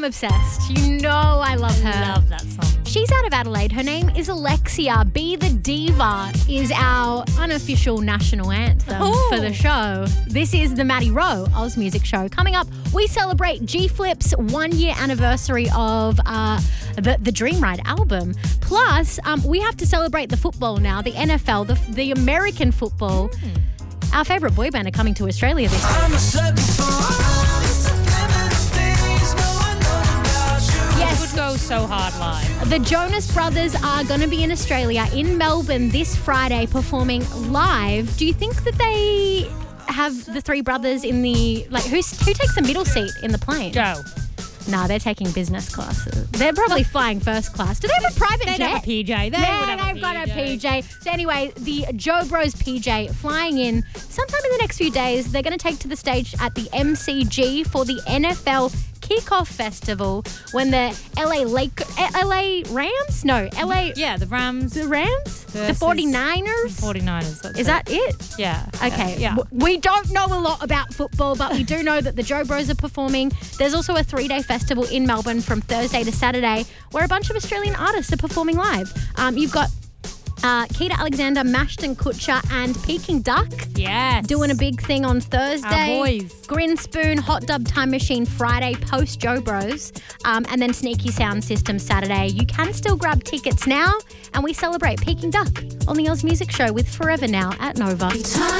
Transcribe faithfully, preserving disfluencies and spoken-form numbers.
I'm obsessed. You know I love her. I love that song. She's out of Adelaide. Her name is Alexia. Be the Diva is our unofficial national anthem Ooh. for the show. This is the Maddie Rowe Oz Music Show. Coming up, we celebrate G-Flip's one-year anniversary of uh, the, the Dream Ride album. Plus, um, we have to celebrate the football now, the N F L, the, the American football. Mm. Our favourite boy band are coming to Australia this year. I'm a sucker for all the subliminal things no one knows about you. Yes. Would go so hard live. The Jonas Brothers are going to be in Australia, in Melbourne, this Friday, performing live. Do you think that they have the three brothers in the, like, who's, who takes the middle seat in the plane? Joe. No, they're taking business class. They're probably flying first class. Do they have a private They'd jet? have a P J. They yeah, would have they've a got a P J. P J. So anyway, the Joe Bros P J flying in sometime in the next few days. They're going to take to the stage at the M C G for the N F L Kickoff Festival when the L A Lake, L A Rams? No, L A Yeah, the Rams. The Rams? The versus forty-niners? forty-niners. That's Is it. that it? Yeah. Okay. Uh, yeah. W- We don't know a lot about football, but we do know that the Joe Bros are performing. There's also a three-day festival in Melbourne from Thursday to Saturday where a bunch of Australian artists are performing live. Um, you've got uh, Keita Alexander, Mashton Kutcher and Peking Duck Yes. doing a big thing on Thursday. Our boys. Grin Spoon, Hot Dub Time Machine Friday, post Joe Bros. Um, and then Sneaky Sound System Saturday. You can still grab tickets now, and we celebrate Peking Duck on the Oz Music Show with Forever Now at Nova. Time